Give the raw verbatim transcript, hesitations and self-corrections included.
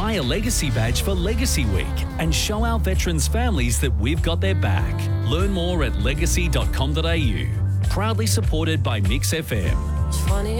Buy a Legacy badge for Legacy Week and show our veterans' families that we've got their back. Learn more at legacy dot com dot a u. Proudly supported by Mix F M.